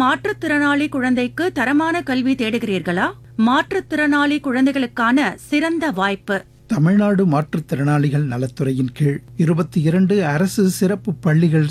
மாற்றுத்திறனாளி குழந்தைக்கு தரமான கல்வி தேடுகிறீர்களா? மாற்றுத்திறனாளி குழந்தைகளுக்கான சிறந்த வாய்ப்பு. தமிழ்நாடு மாற்றுத்திறனாளிகள் நலத்துறையின் கீழ் 22 அரசு சிறப்பு பள்ளிகள்